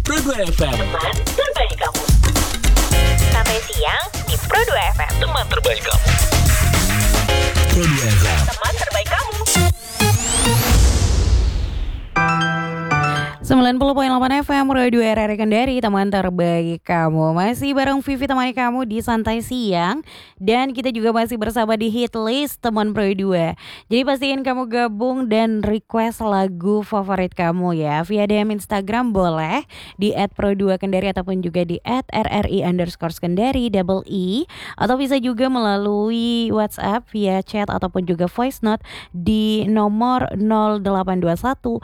Pro 2 FM. Teman terbaik kamu. Sampai siang di Pro 2 FM. Teman terbaik kamu. Pro 2 FM. Teman terbaik kamu. 90.8 FM Radio RRI Kendari, teman terbaik kamu. Masih bareng Vivi temani kamu di Santai Siang. Dan kita juga masih bersama di Hit List Teman Pro 2. Jadi pastiin kamu gabung dan request lagu favorit kamu ya. Via DM Instagram boleh di @pro2kendari ataupun juga di @rri_kendari double E. Atau bisa juga melalui WhatsApp via chat ataupun juga voice note di nomor 0821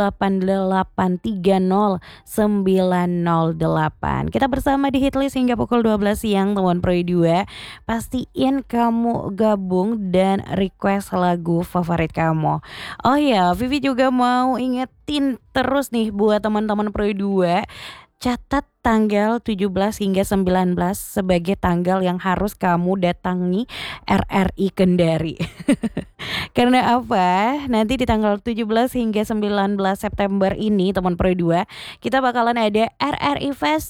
830 908. Kita bersama di Hitlist hingga pukul 12 siang teman Pro 2. Pastiin kamu gabung dan request lagu favorit kamu. Oh ya, Vivi juga mau ingetin terus nih buat teman-teman Pro 2. Catat tanggal 17 hingga 19 sebagai tanggal yang harus kamu datangi RRI Kendari. Karena apa? Nanti di tanggal 17 hingga 19 September ini teman Pro 2, kita bakalan ada RRI Fest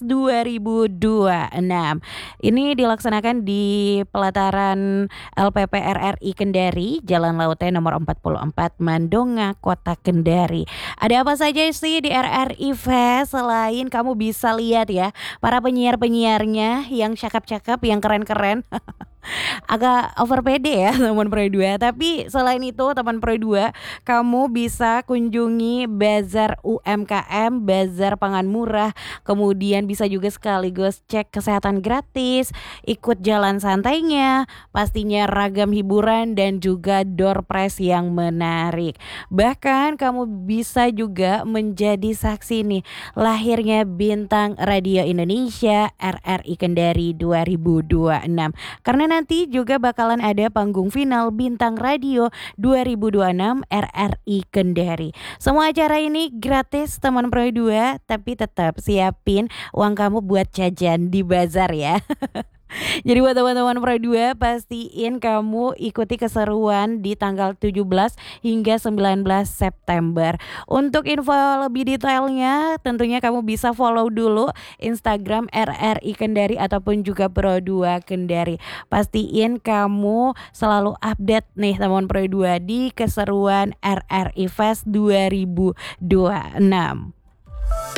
2026. Ini dilaksanakan di pelataran LPP RRI Kendari, Jalan Lautnya nomor 44, Mandonga, Kota Kendari. Ada apa saja sih di RRI Fest selain kamu bisa lihat ya para penyiar-penyiarnya yang cakep-cakep, yang keren-keren. Agak over pede ya teman Pro 2. Tapi selain itu teman Pro 2, kamu bisa kunjungi bazar UMKM, bazar pangan murah. Kemudian bisa juga sekaligus cek kesehatan gratis, ikut jalan santainya, pastinya ragam hiburan dan juga door prize yang menarik. Bahkan kamu bisa juga menjadi saksi nih lahirnya bintang radio Indonesia RRI Kendari 2026. Karena nanti juga bakalan ada panggung final Bintang Radio 2026 RRI Kendari. Semua acara ini gratis teman Pro 2, tapi tetap siapin uang kamu buat jajan di bazar ya. Jadi buat teman-teman Pro 2, pastiin kamu ikuti keseruan di tanggal 17 hingga 19 September. Untuk info lebih detailnya tentunya kamu bisa follow dulu Instagram RRI Kendari ataupun juga Pro 2 Kendari. Pastiin kamu selalu update nih teman Pro 2 di keseruan RRI Fest 2026.